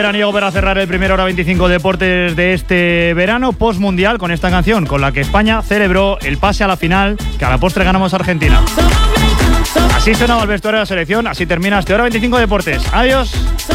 veraniego para cerrar el primer Hora 25 Deportes de este verano post-mundial con esta canción con la que España celebró el pase a la final, que a la postre ganamos a Argentina. Así sonaba el vestuario de la selección, así termina este Hora 25 Deportes. Adiós.